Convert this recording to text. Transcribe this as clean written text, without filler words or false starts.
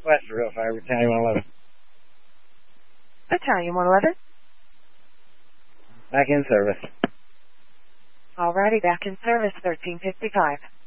Westerville Fire, Battalion 111. Battalion 111. Back in service. Alrighty, back in service, 1355.